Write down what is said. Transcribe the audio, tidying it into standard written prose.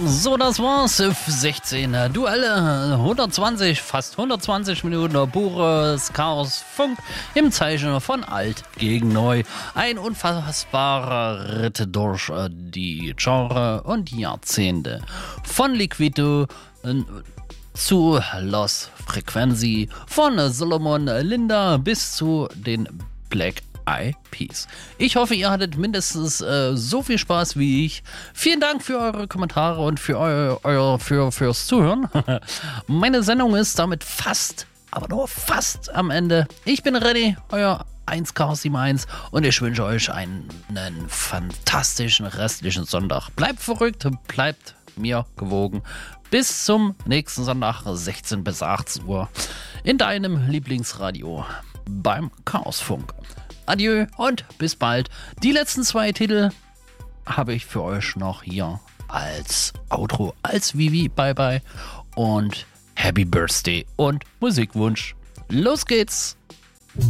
So, das war's. 16 Duelle, 120, fast 120 Minuten pures Chaos Funk im Zeichen von alt gegen neu. Ein unfassbarer Ritt durch die Genre und die Jahrzehnte. Von Liquido zu Los Frequency, von Solomon Linda bis zu den Black Eyed Peas. Ich hoffe, ihr hattet mindestens so viel Spaß wie ich. Vielen Dank für eure Kommentare und fürs Zuhören. Meine Sendung ist damit fast, aber nur fast am Ende. Ich bin ready, euer 1Chaos71 und ich wünsche euch einen fantastischen restlichen Sonntag. Bleibt verrückt, bleibt mir gewogen. Bis zum nächsten Sonntag, 16 bis 18 Uhr, in deinem Lieblingsradio beim Chaosfunk. Adieu und bis bald. Die letzten 2 Titel habe ich für euch noch hier als Outro, als Vivi. Bye bye und Happy Birthday und Musikwunsch. Los geht's!